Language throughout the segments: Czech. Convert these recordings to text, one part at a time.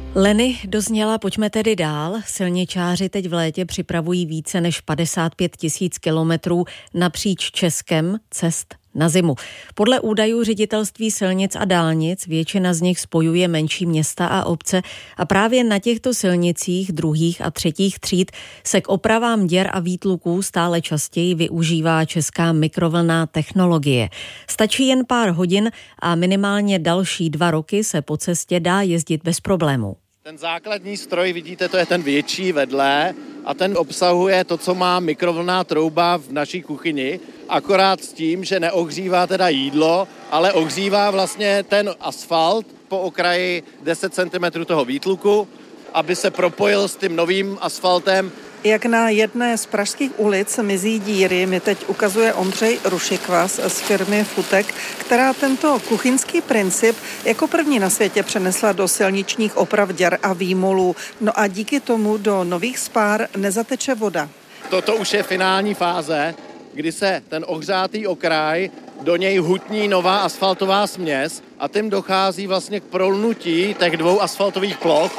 Leny dozněla, pojďme tedy dál. Silničáři teď v létě připravují více než 55 000 kilometrů napříč Českem cest na zimu. Podle údajů Ředitelství silnic a dálnic většina z nich spojuje menší města a obce a právě na těchto silnicích druhých a třetích tříd se k opravám děr a výtluků stále častěji využívá česká mikrovlnná technologie. Stačí jen pár hodin a minimálně další 2 roky se po cestě dá jezdit bez problémů. Ten základní stroj, vidíte, to je ten větší vedle a ten obsahuje to, co má mikrovlnná trouba v naší kuchyni, akorát s tím, že neohřívá teda jídlo, ale ohřívá vlastně ten asfalt po okraji 10 cm toho výtluku, aby se propojil s tím novým asfaltem. Jak na jedné z pražských ulic mizí díry, mi teď ukazuje Ondřej Rušikvas z firmy Futek, která tento kuchyňský princip jako první na světě přenesla do silničních oprav děr a výmolů. No a díky tomu do nových spár nezateče voda. Toto už je finální fáze, kdy se ten ohřátý okraj, do něj hutní nová asfaltová směs a tím dochází vlastně k prolnutí těch 2 asfaltových ploch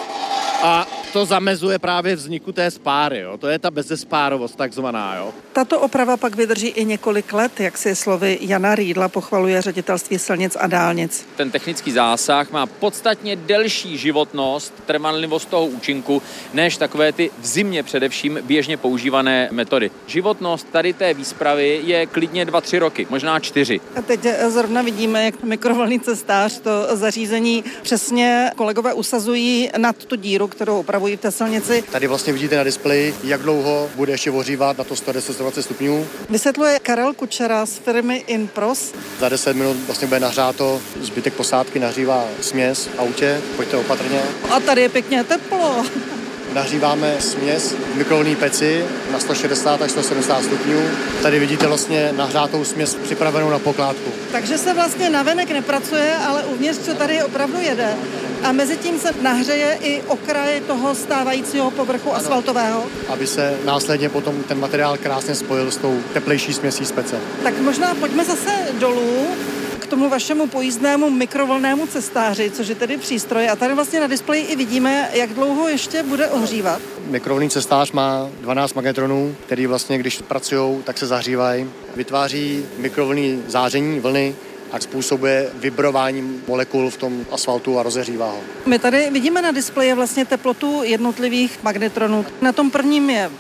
a to zamezuje právě vzniku té spáry. Jo. To je ta bezespárovost takzvaná. Jo. Tato oprava pak vydrží i několik let, jak si slovy Jana Rýdla pochvaluje Ředitelství silnic a dálnic. Ten technický zásah má podstatně delší životnost, trvanlivost toho účinku, než takové ty v zimě především běžně používané metody. Životnost tady té výspravy je klidně 2-3 roky, možná 4. A teď zrovna vidíme, jak mikrovlnný cestář to zařízení přesně kolegové usazují nad tu díru, kterou opravují v té silnici. Tady vlastně vidíte na displeji, jak dlouho bude ještě ohřívat na to 110-120 stupňů. Vysvětluje Karel Kučera z firmy Inpros. Za 10 minut vlastně bude nahřáto, zbytek posádky nahřívá směs v autě, pojďte opatrně. A tady je pěkně teplo. Nahříváme směs v mikrovlnné peci na 160 až 170 stupňů. Tady vidíte vlastně nahřátou směs připravenou na pokládku. Takže se vlastně navenek nepracuje, ale uvnitř co tady opravdu jede. A mezi tím se nahřeje i okraj toho stávajícího povrchu asfaltového. Aby se následně potom ten materiál krásně spojil s tou teplejší směsí z pece. Tak možná pojďme zase dolů k tomu vašemu pojízdnému mikrovlnnému cestáři, což je tedy přístroj. A tady vlastně na displeji i vidíme, jak dlouho ještě bude ohřívat. Mikrovlnný cestář má 12 magnetronů, který vlastně, když pracují, tak se zahřívají. Vytváří mikrovlnný záření, vlny, a způsobuje vibrování molekul v tom asfaltu a rozehřívá ho. My tady vidíme na displeji vlastně teplotu jednotlivých magnetronů. Na tom prvním je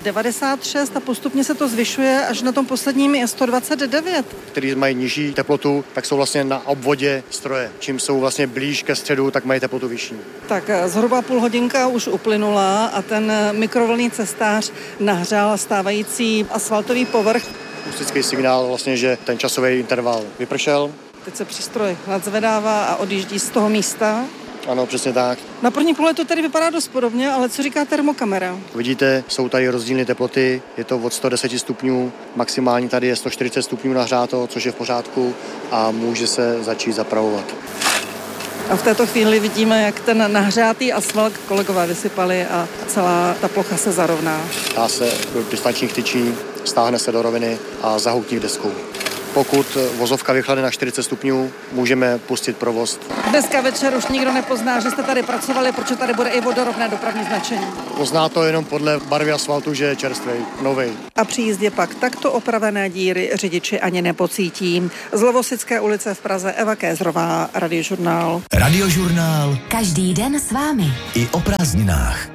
96 a postupně se to zvyšuje, až na tom posledním je 129. Který mají nižší teplotu, tak jsou vlastně na obvodě stroje. Čím jsou vlastně blíž ke středu, tak mají teplotu vyšší. Tak zhruba půl hodinka už uplynula a ten mikrovlnný cestář nahřál stávající asfaltový povrch. Akustický signál vlastně, že ten časový interval vypršel. Teď se přístroj nadzvedává a odjíždí z toho místa. Ano, přesně tak. Na první pohled to tady vypadá dost podobně, ale co říká termokamera? Vidíte, jsou tady rozdílné teploty, je to od 110 stupňů, maximální tady je 140 stupňů nahřáto, což je v pořádku a může se začít zapravovat. A v této chvíli vidíme, jak ten nahřátý asfalt kolegové vysypali a celá ta plocha se zarovná. Dá se do distančních tyčí, stáhne se do roviny a zahoutí deskou. Pokud vozovka vychlade na 40 stupňů, můžeme pustit provoz. Dneska večer už nikdo nepozná, že jste tady pracovali, protože tady bude i vodorovné dopravní značení. Pozná to jenom podle barvy asfaltu, že je čerstvý, nový. A při jízdě pak takto opravené díry řidiči ani nepocítí. Z Lovosické ulice v Praze Eva Kézrová, Radiožurnál. Radiožurnál. Každý den s vámi. I o prázdninách.